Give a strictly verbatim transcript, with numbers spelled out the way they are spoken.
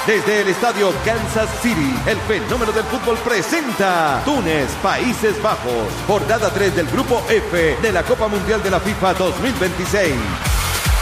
Desde el estadio Kansas City, el fenómeno del fútbol presenta Túnez, Países Bajos, jornada tres del Grupo F de la Copa Mundial de la FIFA dos mil veintiséis.